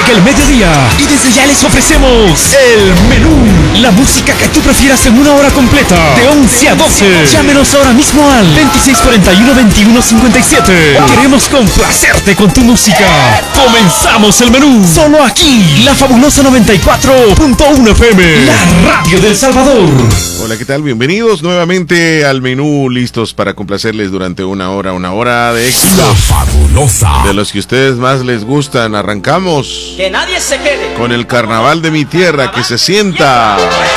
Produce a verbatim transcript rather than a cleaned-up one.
marca el mediodía y desde ya les ofrecemos el menú. La música que tú prefieras en una hora completa, de once a doce. Llámenos ahora mismo al veintiséis cuarenta y uno, veintiuno cincuenta y siete. Queremos complacerte con tu música. Comenzamos el menú, solo aquí, la fabulosa noventa y cuatro punto uno F M, la radio del Salvador. Hola, ¿qué tal? Bienvenidos nuevamente al menú, listos para complacerles durante una hora, una hora de éxitos. La fabulosa. De los que a ustedes más les gustan. Arrancamos. Que nadie se quede Con el carnaval de mi tierra, que se sienta.